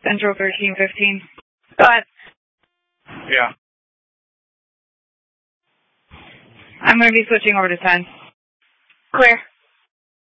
Central 1315. Go ahead. Yeah. I'm going to be switching over to 10. Clear.